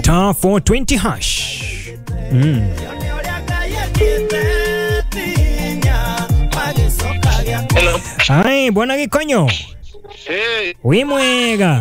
star 420 hash. Hello. Hai, bwana Gikonyo. Hey. Wi mwega.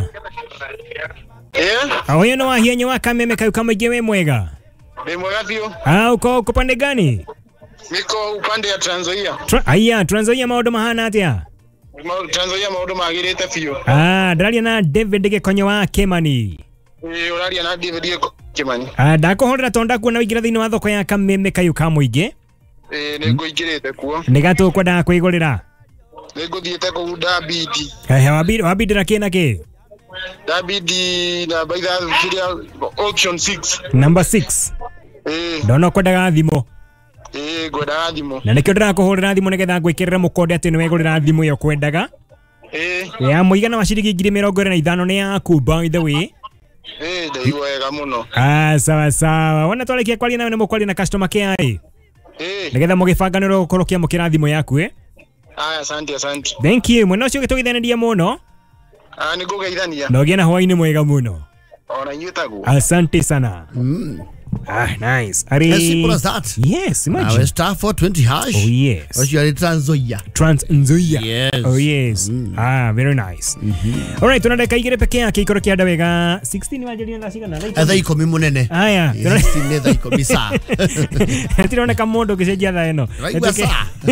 Huyo no wahienyo wa Kameme Kayuka Muingi we mwega. Ni mwega pio. Uko upande gani? Niko upande ya Trans Nzoia. Trans Nzoia maundu mahana atia? Trans Nzoia maundu magirite pio. Ndararia na David Gikonyo wa Kimani. Uraria na David Kimani. Ndakuhorera tonda kuona wigira thini wa thoko ya Kameme Kayuka Muingi. Niguingirite kuo. Nigatu kwenda kwigurira. Niguthiete ku Dabidi. Wabidira kina ki? Dabidi na baitha kiria auction 6. Number 6. Ndono kwenda thimo. Gwenda thimo. Na nikio ndirakuhurira thimo nigetha ngwikirira mukonde ati ni wegurira thimo yo kwendaga. Ya muigana wa ciringi 25 ni yaku by the way. Ndaiwega muno. Sawa sawa. Wana twalekia kwali nawe ni mukwali na customer care. Nigetha mugibanganira gukorokia mukira thimo yaku Asante. Thank you. Mwana ucio gitugithanĩria muno. Nigugeithania. Na ugie na hwaini mwega muno. Ona inyuitagu. Asante sana. Nice. As simple as that. Yes, imagine. Now star 420 hash. Oh yes. As you are Trans Nzoia. Trans Nzoia. Yes. Oh yes. Very nice. All right, tunadaka igire peke yake ikoro kia dawega 16 wajeria na sigana. Atha ikomi munene. Aya. 16 atha ikomi sa. Tironeka mundu gicejia tha eno. Raigua sa.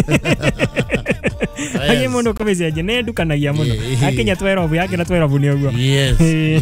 Age mundu komecia ne ndukanagia muno. Akinya 12 yake na 12 ni uguo. Yes.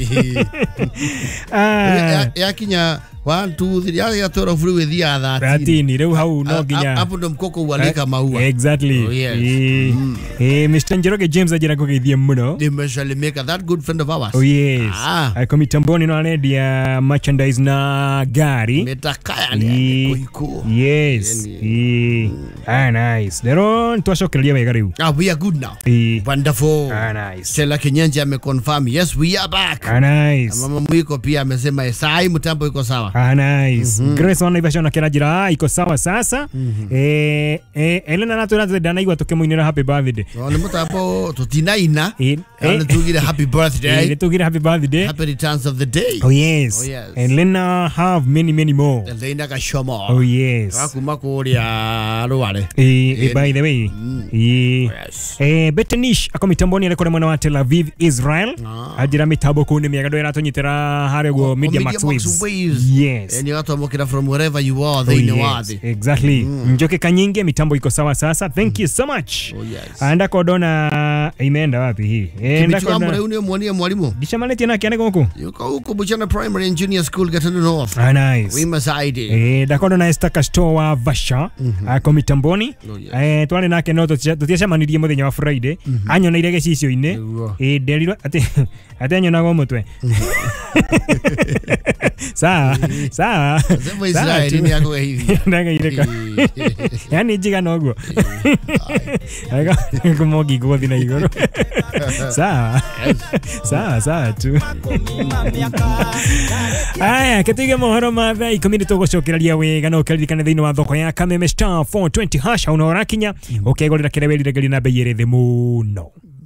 Yakinya 1 2 3 ya tora furu with ya 13 reu hau no ginya hapo ndo mkoko ualika maua. Exactly. Oh, yes. Mr. Njoroge James ajira kugeithia muno. They must make that good friend of ours. Oh yes. Komitamboni no anedia merchandise na gari. Metakaya ni kuiko. Yes. Nice. Lero twashokereria wega riu. We are good now. Wonderful. Nice. Stella Kenyanja ameconfirm. Yes, we are back. Nice. Mama Mwiko pia amesema sai mtambo iko sawa. Nice. Grace wana ibashona kera jira iko sawa sasa. Elena natura ndanaigwa tukimuinira happy birthday. Ni mtambo tutinaina. Tugire happy birthday. Tugire happy birthday. Happy returns of the day. Oh yes. Elena have many more. Elena Kashomo. Oh yes. Akuma kuria ruare. By the way. Yes. Betanish akomitamboni ale kore mwana wa Tel Aviv Israel. Ajira mitabo kune miagado iratonyitera harego Media Max Waves. Yes. And you have to walk it from wherever you are, they know what. Exactly. Njoke Kanyinge mitambo iko sawa sasa. Thank you so much. Oh yes. Anda kodona imeenda wapi hii? Enda kodona uni mwania mwalimu. Dishamaleti na kiane huko. Yuko huko Buchana Primary and Junior School Gatano North. Nice. We must hide. Dakodona Esther Store wa Vasha. Ako mitamboni. Twale nake no tutiacha manirie muthenya wa Friday. Anyona irege cicio ine. Nderirwo ate anyona go mutwe. Sawa. Sema Israeli ni yako hivi. Ndanga ireka. Yani jiga noguo. Aga kumogi gothi na igoro. Sawa tu. Aya, ketige mohoro matha ikomini tugucokereria wega no keririkane thiini wa thoko ya Kameme star 420 hash una orakinya ukegorera kireweli regeli na bei iri thi muno.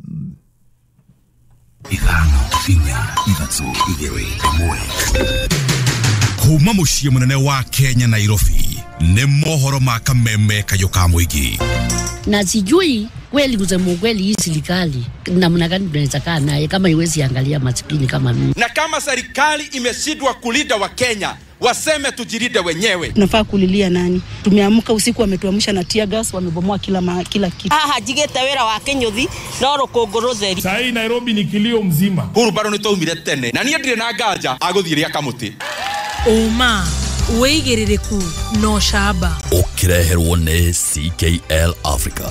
Ithano, inya, ithatũ, igĩrĩ, ĩmwe. Kuma muciĩ munene wa Kenya Nairobi nĩ mohoro ma Kameme Kayuka Muingi. Na sijui kweli kusema kweli hii serikali namna gani tunaweza kaa naye kama iwezi angalia maskini kama mimi. Na kama serikali imeshindwa kulinda wa Kenya, waseme tujiride wenyewe. Nafaa kulilia nani? Tumeamka usiku wametuamsha na tear gas, wamebomoa kila kitu. Jigete wera wa Kenyuthi no rukunguru theri. Sai Nairobi ni kilio mzima. Huru baro ni twaumire tene. Na niĩ ndirĩ na nganja agũthiria kamuti. Uma weigĩrĩrĩku no shaba. Ũkĩreherwo nĩ CKL Africa.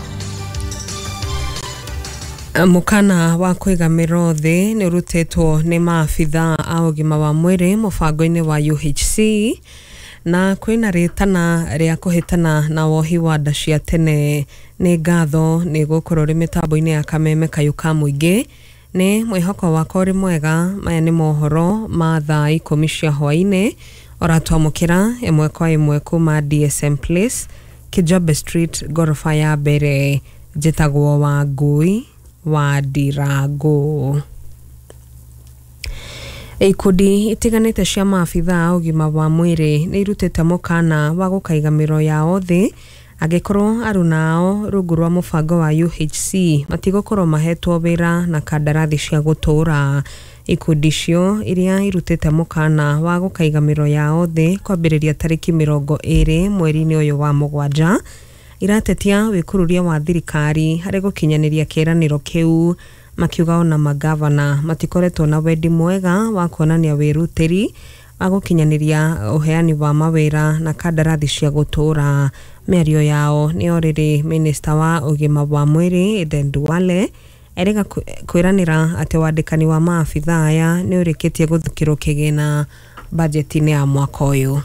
Mukana wa kwigamira thi ni rutetwo ni maafitha a ugima wa mwiri mubango-ini wa UHC na kwina ritana ria kuhitana na wohi wa nda cia tene ni ngatho ni gukorwo ri mitambo-ini ya Kameme Kayuka Muingi ni mwihoko wakwa uri mwega. Maya ni mohoro ma thaa 10 cia hwaini oratwamukira imwe kwa imwe kuma DSM Place Kijobe Street gorofa ya mbere njitagwo wa Ngui wa Ndirangu. Ikundi itiganite cia maabitha a ugima wa mwiri ni irutite mukana wa gukaiga miro yao thi agikorwo aruna ao rungu rwa mubango wa UHC matigokorwo mahetwo wira na kandarathi cia gutura. Ikundi cio iria irutite mukana wa gukaiga miro yao thi kwambiriria tariki 20 mweri-ini uyu wa mugwanja iratetia wikururia wa thirikari hari gukinyaniria kiraniro kiu, makiuga ona magavana matikoretwo na wendi mwega wa kuonania wirutiri wa gukinyaniria uheani wa mawira na kandarathi cia gutura. Miario yao ni oriri minister wa ugima wa mwiri Eden Duale erega kwiranira ati wandikani wa maabitha aya ni urikitie guthukirwo kigina budget-ini ya mwaka uyu.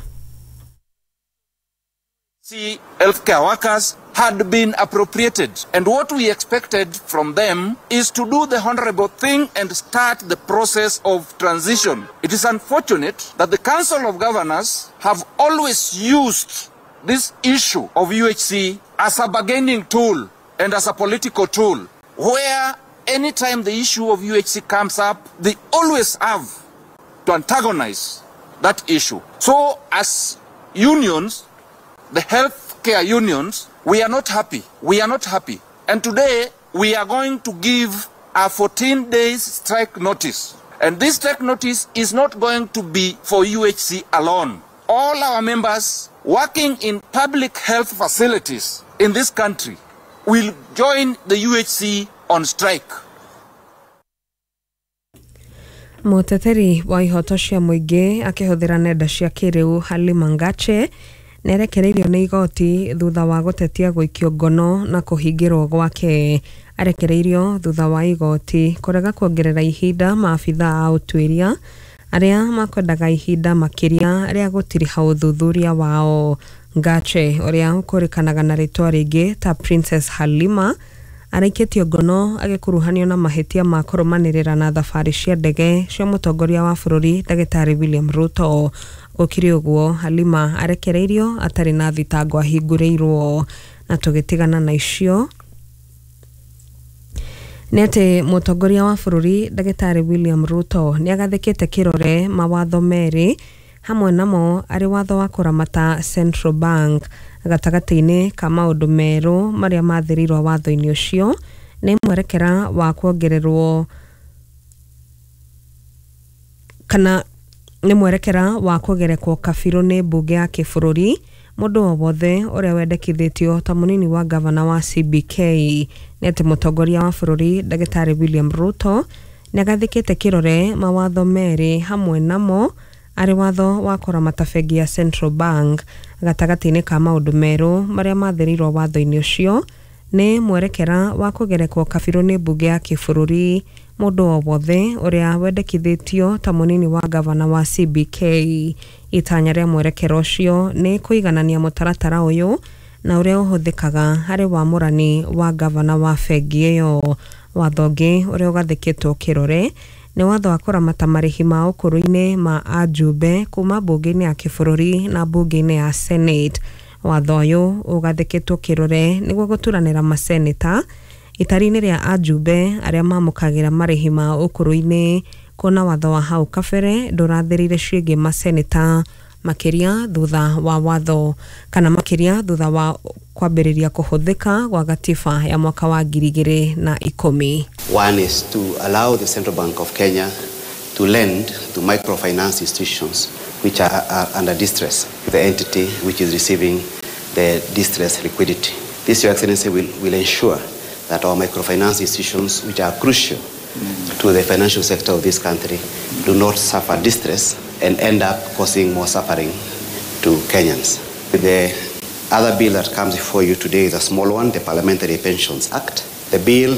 Healthcare workers had been appropriated, and what we expected from them is to do the honorable thing and start the process of transition. It is unfortunate that the Council of Governors have always used this issue of UHC as a bargaining tool and as a political tool, where anytime the issue of UHC comes up, they always have to antagonize that issue. So as unions, the healthcare unions, we are not happy. We are not happy. And today, we are going to give a 14 days strike notice. And this strike notice is not going to be for UHC alone. All our members working in public health facilities in this country will join the UHC on strike. Muteteri wa ihoto cia muingi akihuthira nenda cia kiriu Halima Ngache nerekereirio ni igoti thutha wa gutetia guikio ngono na kuhingirwo gwake. Arekereirio thutha wa igoti kurega kuongerera ihinda maabitha a utwiria aria makwendaga ihinda makiria ria gutiri ha uthuthuria wao. Ngache uria ukurikanaga na ritwa ringi ta Princess Halima araiketio ngono agikuruhanio na mahitia ma kurumanirira na thabari cia ndege cia mutongoria wa bururi Dagitari William Ruto. Gukiri uguo Halima arekereirio atari na thitango ahingurirwo. Na tugitigana na icio ni ati mutongoria wa bururi Dagitari William Ruto ni agathikite kirore mawatho meri hamwe namo ari watho wa kuramata Central Bank. Gatagati-ini ka maundu meru maria mathirirwo watho-ini ucio ni mwerekera wa kuongererwo kana ni mwerekera wa kugerekwo kabiru ni mbunge ya kibururi mundu o wothe uria wendekithitio ta munini wa gavana wa CBK. Ni ati mutongoria wa bururi Dagitari William Ruto ni agathikite kirore mawatho meri hamwe namo ari watho wa kuramata bengi ya Central Bank. Gatagati-ini ka maundu meru maria mathirirwo watho-ini ucio ni mwerekera wa kugerekwo kabiru ni mbunge ya kibururi mundu o wothe uria wendekithitio ta munini wa gavana wa CBK. Itanya ria mwerekero ucio ni kuiganania mutaratara uyu na uria uhuthikaga hari wamurani wa gavana wa bengi iyo. Watho ungi uria ugathikitwo kirore ni watho wa kuramata marihi ma ukuru-ini ma ajumbe kuma mbunge-ini ya kibururi na mbunge-ini ya Senate. Watho uyu ugathikitwo kirore niguo guturanira maseneta itari-ini ria ajumbe aria mamukagira marihi ma ukuru-ini, kuna watho wa hau kabere ndurathirire ciĩgiĩ maseneta makiria thutha wa watho kana makiria thutha wa kwambiriria kuhuthika gwa gatiba ya mwaka wa 2010. One is to allow the Central Bank of Kenya to lend to microfinance institutions which are under distress, the entity which is receiving the distress liquidity. This, Your Excellency, will ensure that our microfinance institutions, which are crucial to the financial sector of this country, do not suffer distress and end up causing more suffering to Kenyans. The other bill that comes before you today is a small one, the Parliamentary Pensions Act. The bill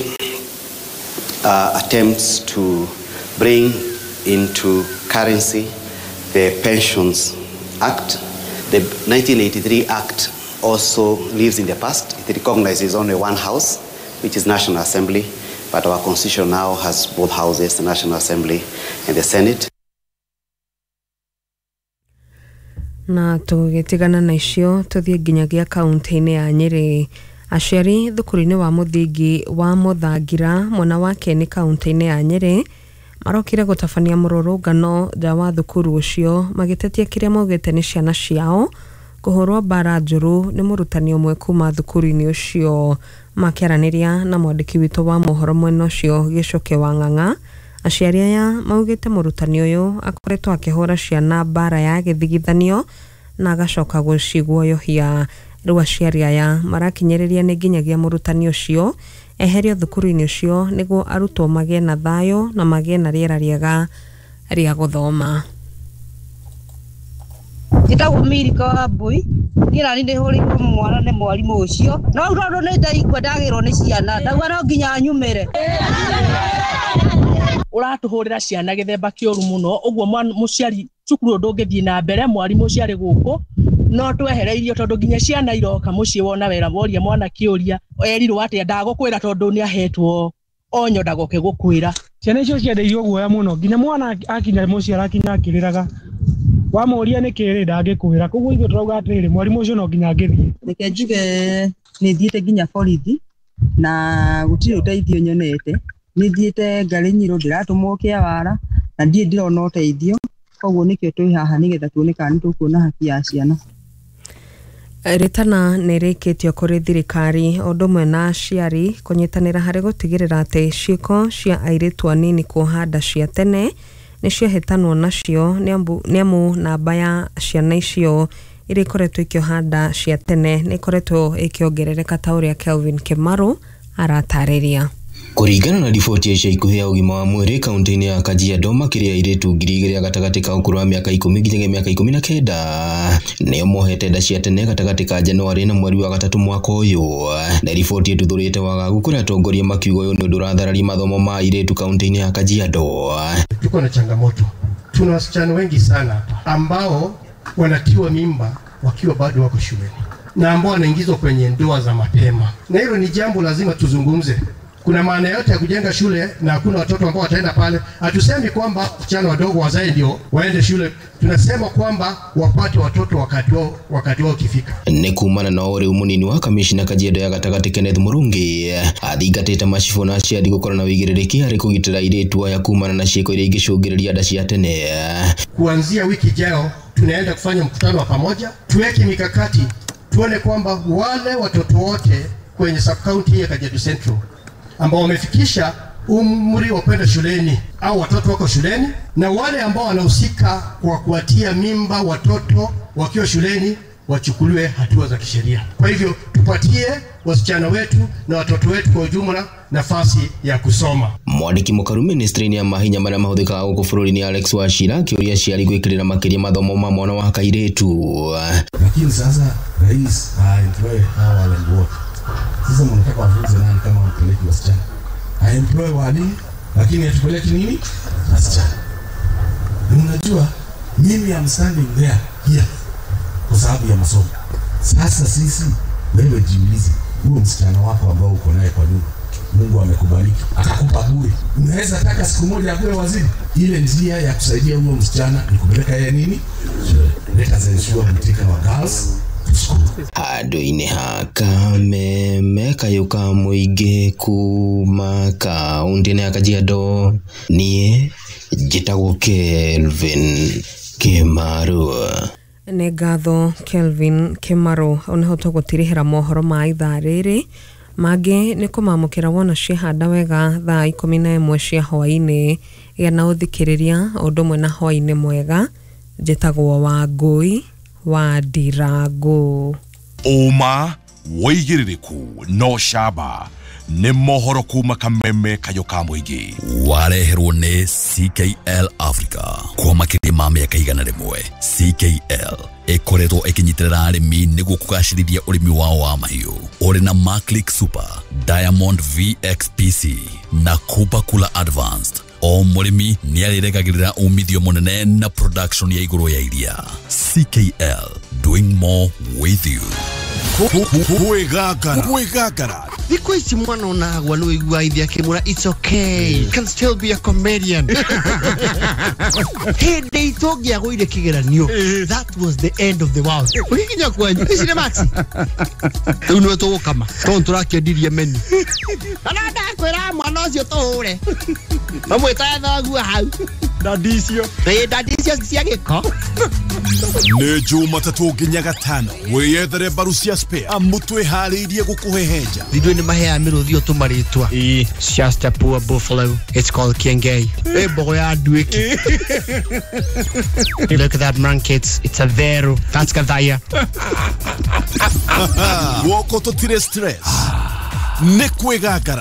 attempts to bring into currency the Pensions Act. The 1983 Act also lives in the past. It recognizes only one house, which is National Assembly, but our constitution now has both houses, the National Assembly and the Senate. Na tugitigana na icio tuthie nginyagia kaunti-ini ya Nyeri. Aciari thukuru-ini wa muthingi wa Muthangira mwena wake ni kaunti-ini ya Nyeri marokire gutabania mururungano nja wa thukuru ucio magitetia kiria maugite ni ciana ciao kuhurwo bara njuru ni murutani umwe kuma thukuru-ini ucio. Makiaraniria na mwandiki witu wa mohoro mwena ucio Gicoke wa Ng'ang'a, aciari aya maugite murutani uyu akoretwo akihura ciana bara ya githigithanio na agacoka guciguoyohia. Riu aciari aya marakinyiriria ni nginyagia murutani ucio eherio thukuru-ini ucio niguo arutwo magie na thayo na magie na riera riega ria guthoma. Njitagwo Mirika wa Mbui, ngira ni ndihurirwo mwana ni mwarimu ucio no ndondo ni ndaigua ndagirwo ni ciana ndauga no nginya nyumire uratuhurira ciana githemba kioru muno uguo muciari cukuru ndungithie na mbere mwarimu ucio ari guku no twehereirio tondu nginya ciana iroka mucii wona wera woria mwana kiuria erirwo ati ndagukwira tondu ni ahetwo onyo ndagoke gukwira. Ciana icio ciendeirwo guoya muno nginya mwana akinya mucii arakinya akiriraga wa moria ni kiri ndagikwira koguo ithuĩ turauga atiri mwarimu ucio no nginya ngithie. Reke njuge ni thiete nginya borithi na gutiri uteithio nyonete, ni thiete ngari nyiru ndiratumwo kiawara na ndie ndirona uteithio, koguo nikio twi haha nigetha tuone kana ni tukuona haki ya ciana. Ritana nirikitio kuri thirikari odumwe na aciari kunyitanira hari gutigirira ati ciiko cia airitu anini kuhanda cia tene ni ciahetanwo nacio niamu namba ya ciana icio iri koretwo ikihanda cia tene ni koretwo ikiongerereka ta uria Kelvin Kimaru aratariria. Kuringana na riboti ya ikuhi ya ugima wa mwiri kaunti-ini ya Kajiado makiria airitu 2,000 gatagati ka ukuru wa miaka 10 nginya miaka 19 nio mohete nda cia tene gatagati ka Januari na mweri wa gatatu mwaka uyu. Na riboti ituthurite wagagu kuria atongoria makiuga uyu ni undu urathararia mathomo ma airitu kaunti-ini ya Kajiado. Tuko na changamoto, tuna wasichana wengi sana ambao wanatiwa mimba wakiwa bado wako shuleni na ambao wanaingizwa kwenye ndoa za mapema, na hilo ni jambo lazima tuzungumze. Kuna maana yote ya kujenga shule na hakuna watoto ambao wataenda pale. Hatusemi kwamba wasichana wadogo wazae ndio waende shule, tunasema kwamba wapate watoto wakati wao ukifika. Ni kumana na ore umunini wa kamishina Kajiado ya gatagati Kenneth Murungi athingatite macibo na aciari gukora na wigiririki hari kugitira airitu aya kumana na ciiko iria ingicungiriria nda cia tene. Kuanzia wiki ijayo tunaenda kufanya mkutano wa pamoja, tuweke mikakati, tuone kwamba wale watoto wote kwenye sub-county ya Kajiado Central ambao wamefikisha umri wa kwenda shuleni au watoto wako shuleni na wale ambao wanahusika kwa kuatia mimba watoto wakiwa shuleni wachukuliwe hatua za kisheria. Kwa hivyo tupatie wasichana wetu na watoto wetu kwa ujumla nafasi ya kusoma. Mwandiki mukaru ministry-ini ya mahinya maria mahuthikaga guku bururi-ini Alex Wachira kiuria ciari gwikirira makiria mathomo ma mwana wa kairitu. Lakini sasa rais employ hawa walimu wote. Sasa mnataka wafunze nani kama mpeleki wasichana? Employ walimu lakini atupeleki nini? Wasichana. Unajua mimi am standing there here kwa sababu ya masomo. Sasa sisi wewe jiulize, huyo msichana wako ambao uko naye kwa nyumba, Mungu amekubariki, atakupa bure. Unaweza taka siku moja akuwe waziri. Ile njia ya kusaidia huyo msichana ni kupeleka yeye nini? Let us ensure mtika wa girls Ado-ini hakame mekayuka muingi kuma kaunti-ini ya Kajiado nie njitagwo Kelvin Kimaru. Nĩ ngatho Kelvin Kimaru onahoto gutirihira mohoro ma ithaa rĩrĩ mangĩ nĩ kũmamũkĩra wona ciahanda wega thaa 11 cia hwaĩ-inĩ gĩa na ũthikĩrĩria ũndũ ũmwe na hwaĩ-inĩ mwega njĩtagwo Wangui wa Ndirangu. Uma woigĩrĩrĩku no camba nĩ mohoro kuma kameme kayo ka mũingĩ wareherwo nĩ CKL Africa kwa makĩria ma mĩaka 100. CKL ĩkoretwo ĩkĩnyitĩrĩra arĩmi nĩguo kũgacĩrithia ũrĩmi wao wa mahiũ. Ũrĩ na Maclick Super, Diamond VXPC na Kupa Kula Advanced. O mũrĩmi nĩ arĩregagĩrĩra umithio mũnene na production ya igũrũ ya iria. CKL, doing more with you. Kwĩgangara Thiko ici mwana onagwa no igua ithi akimura it's okay. Can still be a comedian. Hey, they talk ya go ire kigeranio. That was the end of the world. Ukinya kwanyu. Isi ne Maxi. Uno to kama. Ton turakiendirie menu. Ana ndakwira mwana ucio tuhure. Mamwita thagu hau. Dadicio. Dadicio cia giko. Nĩ Jumatatũ nginya Gatano wĩyethere mbaru cia spare amutwe harĩirie gũkũhehenja. Thindwe nĩ mahea mĩrũthi ũtũmarĩtwa. Just a poor buffalo. It's called Kiengei. Mbogo ya nduĩki. Look at that man, kids. It's a vero. That's Gathaya. Woko tũtirĩ stress. Nĩ kwĩgangara.